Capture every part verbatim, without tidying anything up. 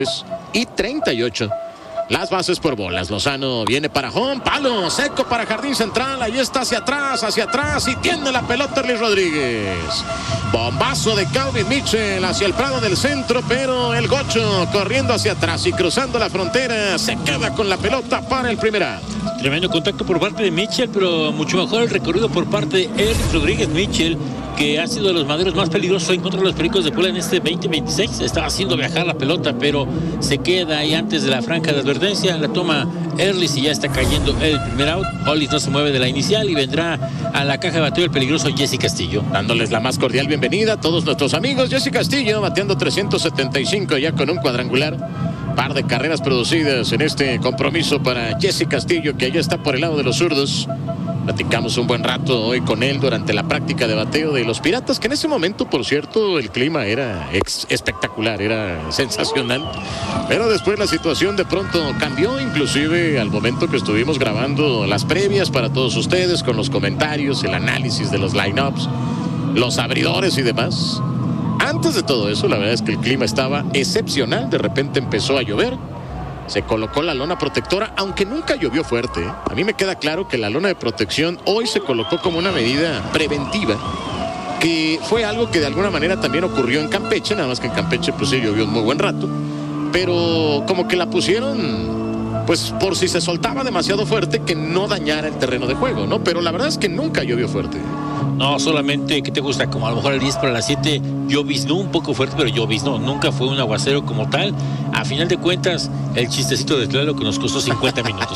y treinta y ocho. Las bases por bolas. Lozano viene para home, palo seco para jardín central. Ahí está hacia atrás, hacia atrás y tiene la pelota Erlis Rodríguez. Bombazo de Calvin Mitchell hacia el prado del centro, pero el gocho corriendo hacia atrás y cruzando la frontera se queda con la pelota para el primer out. Tremendo contacto por parte de Mitchell, pero mucho mejor el recorrido por parte de Erlis Rodríguez. Mitchell, que ha sido de los maderos más peligrosos en contra de los Pericos de Puebla en este veinte veintiséis. Estaba haciendo viajar la pelota, pero se queda ahí antes de la franja de advertencia. La toma Erlis y ya está cayendo el primer out. Hollis no se mueve de la inicial y vendrá a la caja de bateo el peligroso Jesse Castillo. Dándoles la más cordial bienvenida a todos nuestros amigos. Jesse Castillo bateando trescientos setenta y cinco ya con un cuadrangular. Par de carreras producidas en este compromiso para Jesse Castillo, que ya está por el lado de los zurdos. Platicamos un buen rato hoy con él durante la práctica de bateo de los Piratas, que en ese momento, por cierto, el clima era ex espectacular, era sensacional. Pero después la situación de pronto cambió, inclusive al momento que estuvimos grabando las previas para todos ustedes, con los comentarios, el análisis de los lineups, los abridores y demás. Antes de todo eso, la verdad es que el clima estaba excepcional. De repente empezó a llover. Se colocó la lona protectora, aunque nunca llovió fuerte. A mí me queda claro que la lona de protección hoy se colocó como una medida preventiva, que fue algo que de alguna manera también ocurrió en Campeche, nada más que en Campeche pues sí llovió un muy buen rato, pero como que la pusieron pues por si se soltaba demasiado fuerte, que no dañara el terreno de juego, ¿no? Pero la verdad es que nunca llovió fuerte. No, solamente, ¿qué te gusta? Como a lo mejor el diez para las siete lloviznó un poco fuerte, pero lloviznó, nunca fue un aguacero como tal. A final de cuentas, el chistecito de Tlalo que nos costó cincuenta minutos.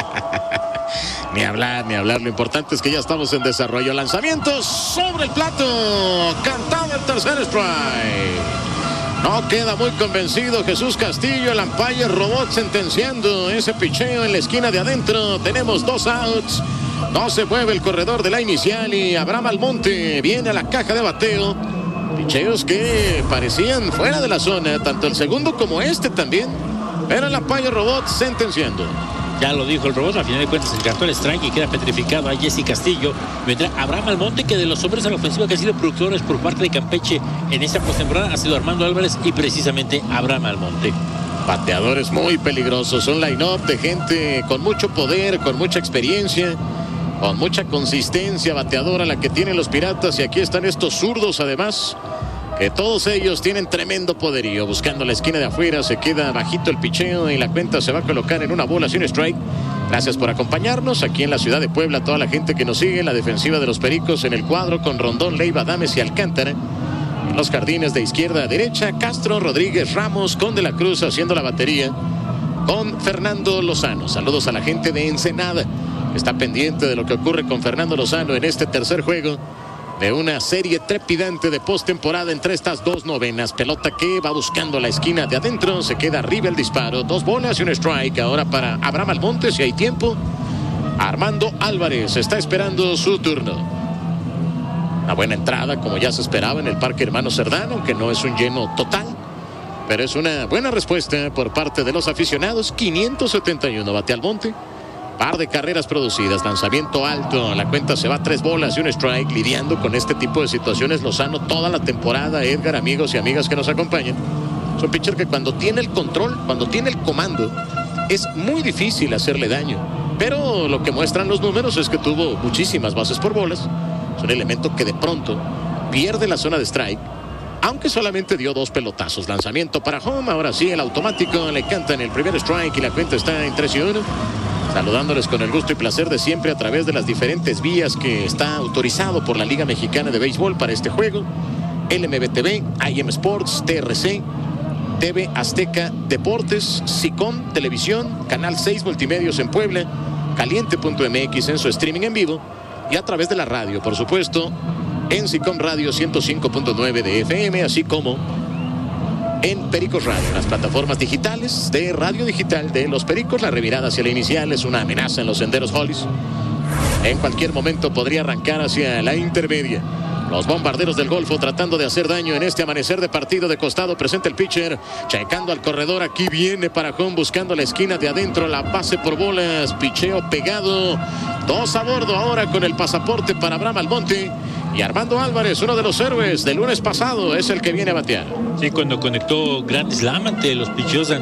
Ni hablar, ni hablar. Lo importante es que ya estamos en desarrollo. Lanzamientos sobre el plato. Cantado el tercer strike. No queda muy convencido Jesús Castillo. El umpire robot sentenciando ese picheo en la esquina de adentro. Tenemos dos outs. No se mueve el corredor de la inicial y Abraham Almonte viene a la caja de bateo. Picheos que parecían fuera de la zona, tanto el segundo como este también. Pero el umpire robot sentenciando. Ya lo dijo el robot, al final de cuentas el cantó el strike y queda petrificado a Jesse Castillo. Vendrá Abraham Almonte, que de los hombres a la ofensiva que han sido productores por parte de Campeche en esta postemporada ha sido Armando Álvarez y precisamente Abraham Almonte. Bateadores muy peligrosos, un line-up de gente con mucho poder, con mucha experiencia, con mucha consistencia bateadora la que tienen los Piratas, y aquí están estos zurdos además, que todos ellos tienen tremendo poderío. Buscando la esquina de afuera, se queda bajito el picheo y la cuenta se va a colocar en una bola sin strike. Gracias por acompañarnos aquí en la ciudad de Puebla, toda la gente que nos sigue, la defensiva de los Pericos en el cuadro con Rondón, Leiva, Dames y Alcántara. En los jardines de izquierda a derecha, Castro, Rodríguez, Ramos, con De la Cruz haciendo la batería con Fernando Lozano. Saludos a la gente de Ensenada. Está pendiente de lo que ocurre con Fernando Lozano en este tercer juego de una serie trepidante de postemporada entre estas dos novenas. Pelota que va buscando la esquina de adentro, se queda arriba el disparo, dos bolas y un strike ahora para Abraham Almonte, si hay tiempo. Armando Álvarez está esperando su turno. Una buena entrada, como ya se esperaba, en el Parque Hermano Cerdán, aunque no es un lleno total, pero es una buena respuesta por parte de los aficionados. Quinientos setenta y uno bate Almonte. Par de carreras producidas, lanzamiento alto, la cuenta se va a tres bolas y un strike, lidiando con este tipo de situaciones Lozano toda la temporada. Edgar, amigos y amigas que nos acompañan, es un pitcher que cuando tiene el control, cuando tiene el comando, es muy difícil hacerle daño, pero lo que muestran los números es que tuvo muchísimas bases por bolas. Es un elemento que de pronto pierde la zona de strike, aunque solamente dio dos pelotazos. Lanzamiento para home, ahora sí el automático le canta en el primer strike y la cuenta está en tres y uno. Saludándoles con el gusto y placer de siempre a través de las diferentes vías que está autorizado por la Liga Mexicana de Béisbol para este juego. L M B T V, I M Sports, T R C, T V Azteca Deportes, SICOM Televisión, Canal seis Multimedios en Puebla, Caliente punto M X en su streaming en vivo y a través de la radio, por supuesto, en SICOM Radio ciento cinco punto nueve de F M, así como en Pericos Radio, las plataformas digitales de radio digital de los Pericos. La revirada hacia la inicial es una amenaza en los senderos Hollis. En cualquier momento podría arrancar hacia la intermedia. Los bombarderos del Golfo tratando de hacer daño en este amanecer de partido. De costado presenta el pitcher, checando al corredor, aquí viene para home, buscando la esquina de adentro, la base por bolas, picheo pegado, dos a bordo ahora con el pasaporte para Abraham Almonte, Y Armando Álvarez, uno de los héroes del lunes pasado, es el que viene a batear. Sí, cuando conectó Grand Slam ante los picheos de